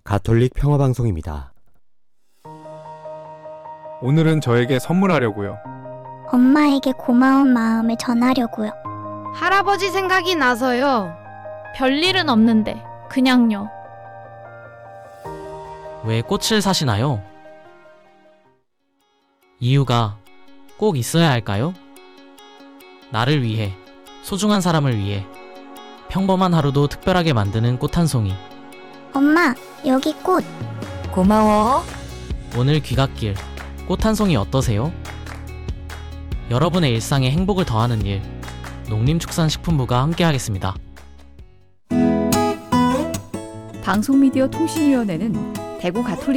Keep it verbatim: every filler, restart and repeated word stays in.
가톨릭 평화방송입니다. 오늘은 저에게 선물하려고요. 엄마에게 고마운 마음을 전하려고요. 할아버지 생각이 나서요. 별일은 없는데 그냥요. 왜 꽃을 사시나요? 이유가 꼭 있어야 할까요? 나를 위해, 소중한 사람을 위해 평범한 하루도 특별하게 만드는 꽃 한 송이. 엄마, 여기 꽃. 고마워. 오늘 귀갓길 꽃 한 송이 어떠세요? 여러분의 일상에 행복을 더하는 일, 농림축산식품부가 함께하겠습니다. 방송미디어 통신위원회는 대구 가톨릭